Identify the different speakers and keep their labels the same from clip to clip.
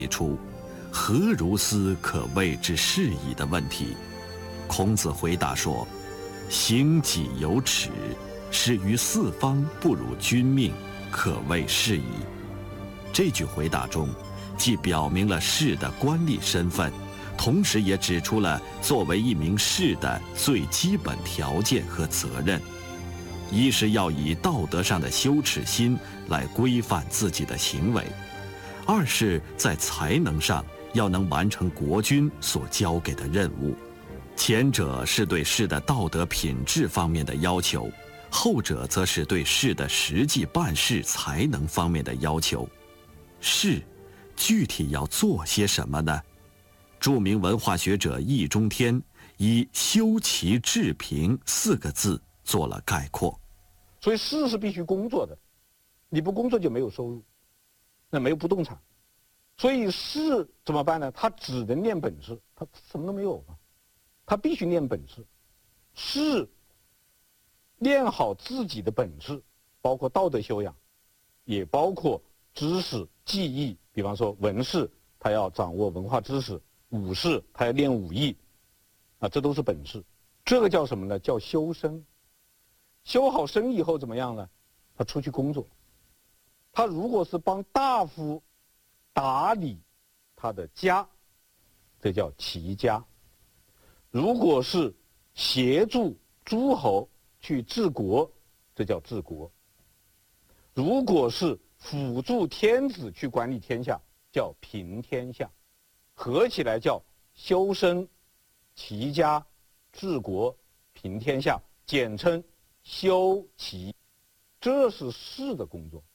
Speaker 1: 提出何如斯可谓之是矣的问题。孔子回答说：行己有耻，始于四方，不辱君命，可谓是矣。这句回答中，既表明了士的官吏身份，同时也指出了作为一名士的最基本条件和责任。一是要以道德上的羞耻心来规范自己的行为，二是在才能上要能完成国君所交给的任务。前者是对士的道德品质方面的要求，后者则是对士的实际办事才能方面的要求。士具体要做些什么呢？著名文化学者易中天以修齐治平4个字做了概括。
Speaker 2: 所以士是必须工作的，你不工作就没有收入，那没有不动产。所以士怎么办呢？他只能练本事，他什么都没有啊，他必须练本事。士练好自己的本事，包括道德修养，也包括知识技艺。比方说文士，他要掌握文化知识；武士，他要练武艺，啊，这都是本事。这个叫什么呢？叫修身。修好身以后怎么样呢？他出去工作。他如果是帮大夫打理他的家，这叫齐家；如果是协助诸侯去治国，这叫治国；如果是辅助天子去管理天下，叫平天下。合起来叫修身、齐家、治国、平天下，简称修齐。这是士的工作。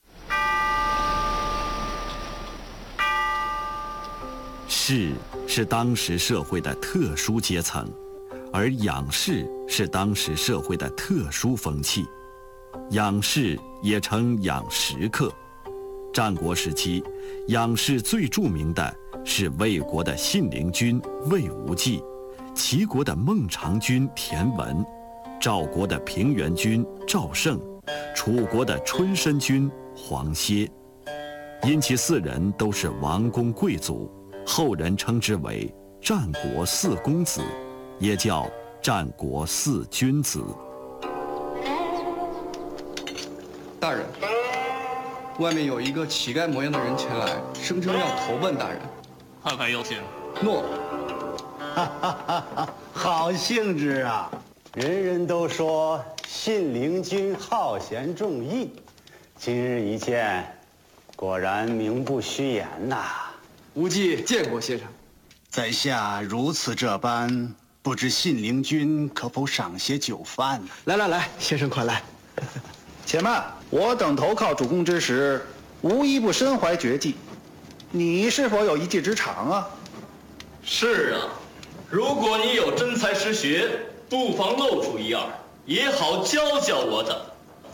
Speaker 1: 士是当时社会的特殊阶层，而养士是当时社会的特殊风气。养士也称养食客。战国时期，养士最著名的是魏国的信陵君魏无忌，齐国的孟尝君田文，赵国的平原君赵胜，楚国的春申君黄歇。因其4人都是王公贵族，后人称之为战国4公子，也叫战国4君子。
Speaker 3: 大人，外面有一个乞丐模样的人前来，声称要投奔大人。
Speaker 4: 看看要信。
Speaker 3: 诺。
Speaker 5: 哈哈哈哈，好兴致啊！人人都说信陵君好贤重义，今日一见，果然名不虚言呐。
Speaker 3: 无忌见过先生。
Speaker 5: 在下如此这般，不知信陵君可否赏些酒饭呢？
Speaker 3: 来，先生快来。
Speaker 6: 且慢，我等投靠主公之时，无一不身怀绝技。你是否有一技之长啊？
Speaker 4: 是啊，如果你有真才实学，不妨露出1二，也好教教我等。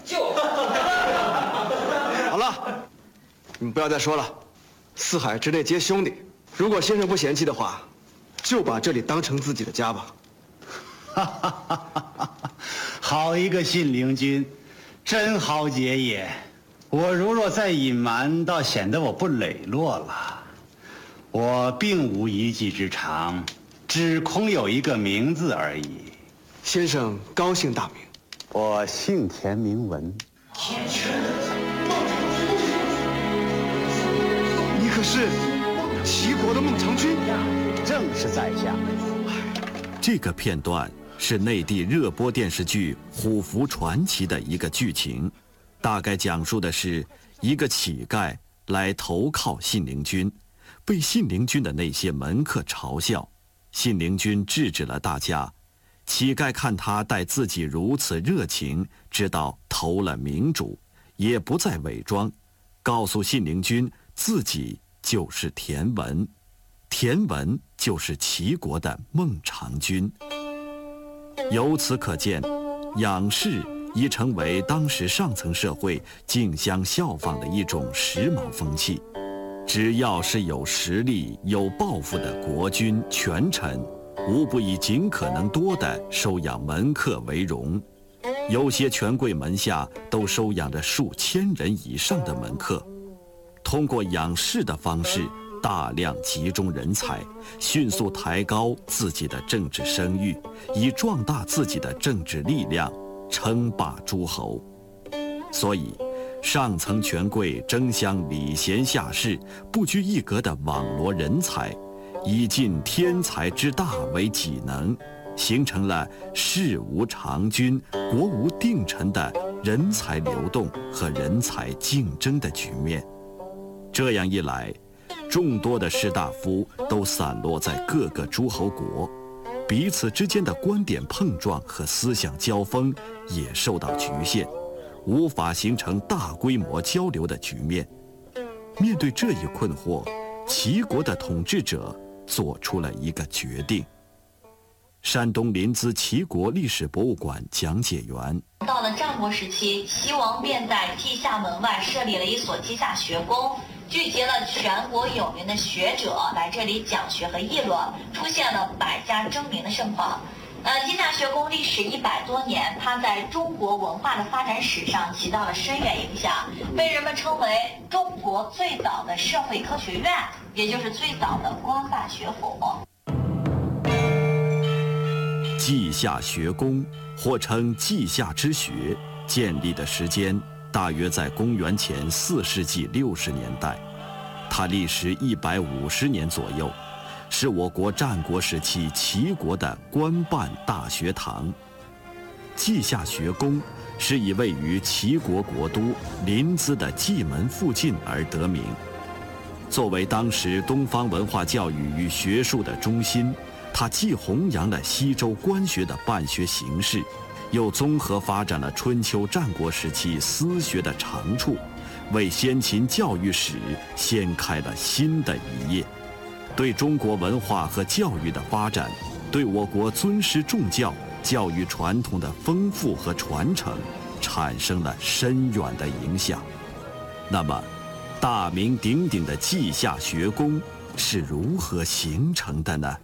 Speaker 3: 好了，你们不要再说了。4海之内皆兄弟，如果先生不嫌弃的话，就把这里当成自己的家吧。
Speaker 5: 哈哈哈哈！好一个信陵君，真豪杰也！我如若再隐瞒，倒显得我不磊落了。我并无一技之长，只空有一个名字而已。
Speaker 3: 先生高姓大名？
Speaker 5: 我姓田名文。
Speaker 3: 你可是齐国的孟尝君？
Speaker 5: 正是在下。
Speaker 1: 这个片段是内地热播电视剧《虎符传奇》的一个剧情，大概讲述的是一个乞丐来投靠信陵君，被信陵君的那些门客嘲笑，信陵君制止了大家。乞丐看他待自己如此热情，知道投了明主，也不再伪装，告诉信陵君自己就是田文，田文就是齐国的孟尝君。由此可见，养士已成为当时上层社会竞相效仿的一种时髦风气。只要是有实力、有抱负的国君、权臣，无不以尽可能多的收养门客为荣。有些权贵门下都收养着数千人以上的门客。通过养士的方式， 大量集中人才，迅速抬高自己的政治声誉，以壮大自己的政治力量，称霸诸侯。所以，上层权贵争相礼贤下士，不拘一格地网罗人才，以尽天才之大为己能，形成了事无常君、国无定臣的人才流动和人才竞争的局面。这样一来，众多的士大夫都散落在各个诸侯国，彼此之间的观点碰撞和思想交锋也受到局限，无法形成大规模交流的局面。面对这一困惑，齐国的统治者做出了一个决定。山东临淄齐国历史博物馆讲解员：
Speaker 7: 到了战国时期，齐王便在稷下门外设立了一所稷下学宫，聚集了全国有名的学者来这里讲学和议论，出现了百家争鸣的盛况。稷下学宫历史100多年，它在中国文化的发展史上起到了深远影响，被人们称为中国最早的社会科学院，也就是最早的官办学府。
Speaker 1: 稷下学宫，或称稷下之学，建立的时间大约在公元前4世纪60年代，它历时150年左右，是我国战国时期齐国的官办大学堂。稷下学宫是以位于齐国国都临淄的蓟门附近而得名。作为当时东方文化教育与学术的中心，它既弘扬了西周官学的办学形式，又综合发展了春秋战国时期私学的长处，为先秦教育史掀开了新的一页，对中国文化和教育的发展，对我国尊师重教、教育传统的丰富和传承，产生了深远的影响。那么，大名鼎鼎的稷下学宫是如何形成的呢？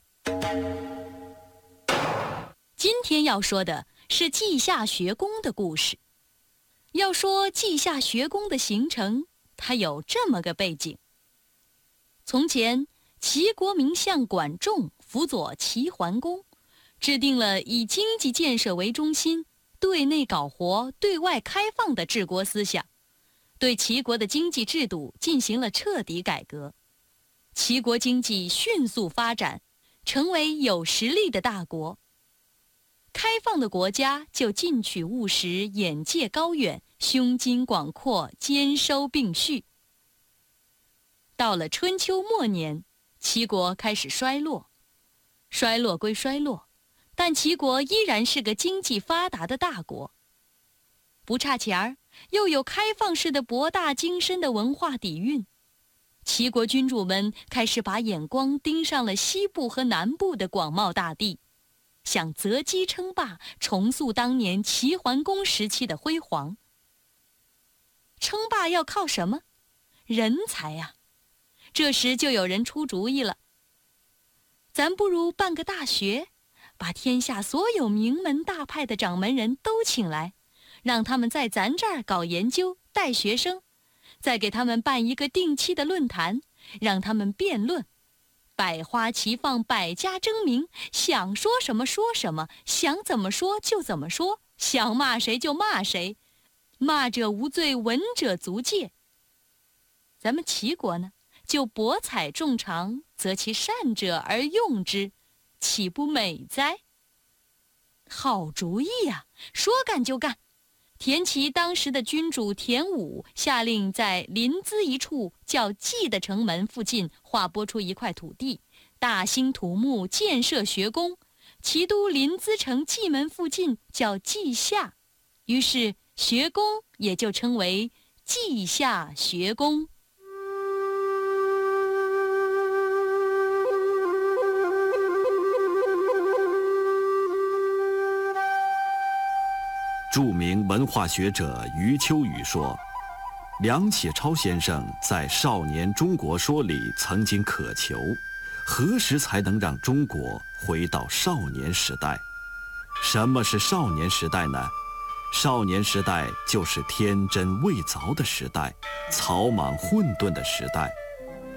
Speaker 8: 今天要说的是稷下学宫的故事。要说稷下学宫的形成，它有这么个背景。从前，齐国名相管仲辅佐齐桓公，制定了以经济建设为中心，对内搞活、对外开放的治国思想，对齐国的经济制度进行了彻底改革。齐国经济迅速发展，成为有实力的大国。开放的国家就进取务实，眼界高远，胸襟广阔，兼收并蓄。到了春秋末年，齐国开始衰落。衰落归衰落，但齐国依然是个经济发达的大国。不差钱儿，又有开放式的博大精深的文化底蕴。齐国君主们开始把眼光盯上了西部和南部的广袤大地，想择机称霸，重塑当年齐桓公时期的辉煌。称霸要靠什么？人才呀！这时就有人出主意了，咱不如办个大学，把天下所有名门大派的掌门人都请来，让他们在咱这儿搞研究，带学生，再给他们办一个定期的论坛，让他们辩论，百花齐放，百家争鸣，想说什么说什么，想怎么说就怎么说，想骂谁就骂谁，骂者无罪，闻者足戒。咱们齐国呢，就博采众长，择其善者而用之，岂不美哉？好主意呀，说干就干。田齐当时的君主田武下令在临淄一处叫蓟的城门附近划拨出一块土地，大兴土木，建设学宫。齐都临淄城蓟门附近叫稷下，于是学宫也就称为稷下学宫。
Speaker 1: 著名文化学者余秋雨说，梁启超先生在《少年中国说》里曾经渴求，何时才能让中国回到少年时代？什么是少年时代呢？少年时代就是天真未凿的时代，草莽混沌的时代。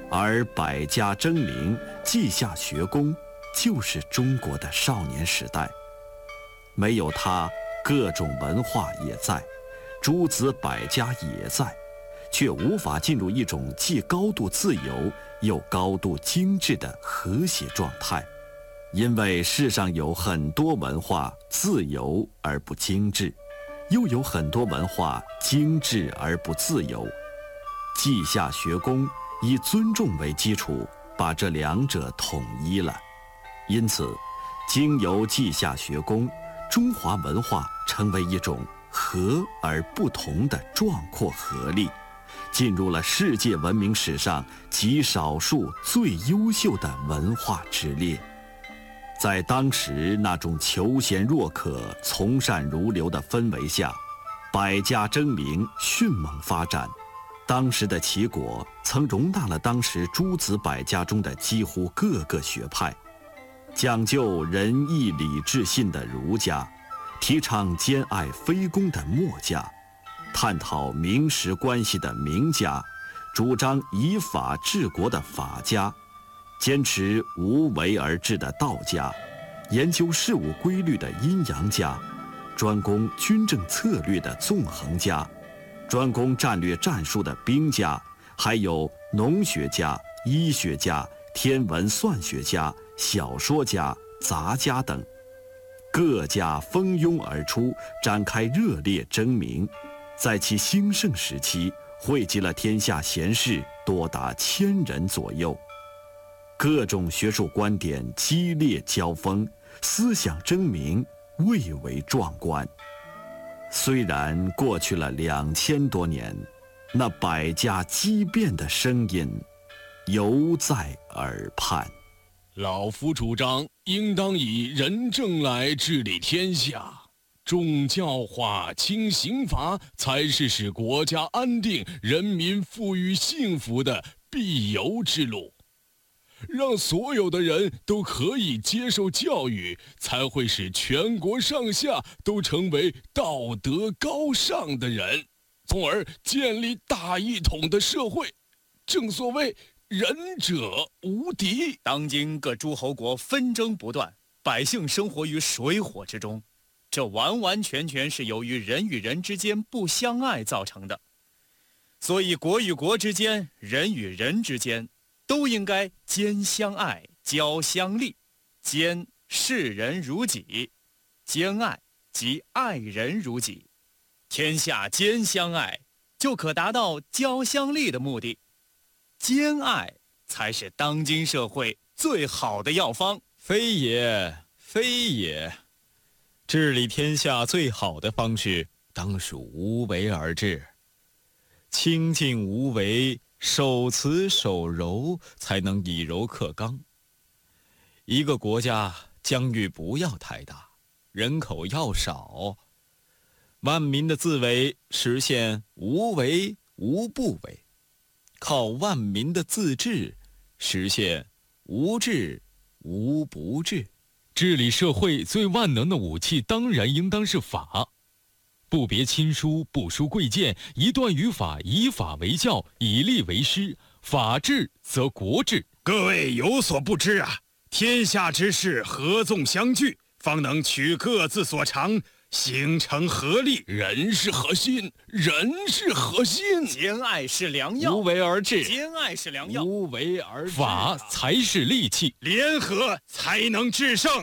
Speaker 1: 而百家争鸣、稷下学宫就是中国的少年时代。没有它，各种文化也在，诸子百家也在，却无法进入一种既高度自由又高度精致的和谐状态。因为世上有很多文化自由而不精致，又有很多文化精致而不自由。稷下学宫以尊重为基础，把这两者统一了。因此，经由稷下学宫，中华文化成为一种和而不同的壮阔合力，进入了世界文明史上极少数最优秀的文化之列。在当时那种求贤若渴、从善如流的氛围下，百家争鸣，迅猛发展。当时的齐国曾容纳了当时诸子百家中的几乎各个学派，讲究仁义礼智信的儒家，提倡兼爱非攻的墨家，探讨名实关系的名家，主张以法治国的法家，坚持无为而治的道家，研究事物规律的阴阳家，专攻军政策略的纵横家，专攻战略战术的兵家，还有农学家、医学家、天文算学家、小说家、杂家等，各家蜂拥而出，展开热烈争鸣。在其兴盛时期，汇集了天下贤士多达1000人左右。各种学术观点激烈交锋，思想争鸣，蔚为壮观。虽然过去了2000多年，那百家激辩的声音犹在耳畔。
Speaker 9: 老夫主张，应当以仁政来治理天下，重教化、轻刑罚，才是使国家安定、人民富裕幸福的必由之路。让所有的人都可以接受教育，才会使全国上下都成为道德高尚的人，从而建立大一统的社会。正所谓仁者无敌。
Speaker 10: 当今各诸侯国纷争不断，百姓生活于水火之中，这完完全全是由于人与人之间不相爱造成的。所以国与国之间，人与人之间，都应该兼相爱，交相利。兼视人如己，兼爱即爱人如己。天下兼相爱，就可达到交相利的目的。兼爱才是当今社会最好的药方。
Speaker 11: 非也，非也。治理天下最好的方式，当属无为而治。清静无为，守慈守柔，才能以柔克刚。一个国家疆域不要太大，人口要少，万民的自为实现无为无不为，靠万民的自治实现无治无不治。
Speaker 9: 治理社会最万能的武器，当然应当是法。不别亲疏，不疏贵贱，一段语法，以法为教，以利为师。法治则国治。
Speaker 12: 各位有所不知啊，天下之事合纵相聚，方能取各自所长，形成合力。
Speaker 9: 人是核心，人是核心。
Speaker 10: 兼爱是良药，
Speaker 11: 无为而治。
Speaker 10: 兼爱是良药，
Speaker 11: 无为而治。
Speaker 9: 法才是利器，
Speaker 12: 联合才能制胜。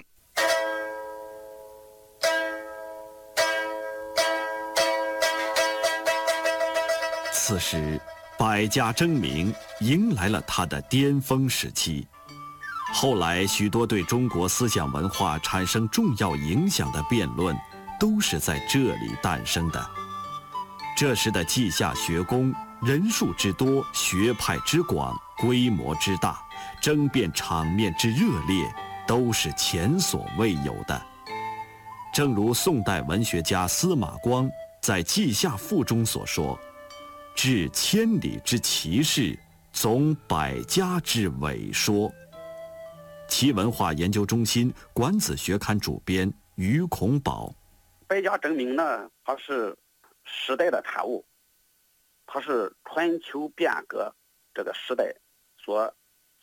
Speaker 1: 此时，百家争鸣迎来了它的巅峰时期。后来，许多对中国思想文化产生重要影响的辩论，都是在这里诞生的。这时的稷下学宫，人数之多，学派之广，规模之大，争辩场面之热烈，都是前所未有的。正如宋代文学家司马光在《稷下赋》中所说：“治千里之奇事，总百家之伪说。”其文化研究中心管子学刊主编于孔宝：
Speaker 13: 百家争鸣呢，它是时代的产物，它是春秋变革这个时代说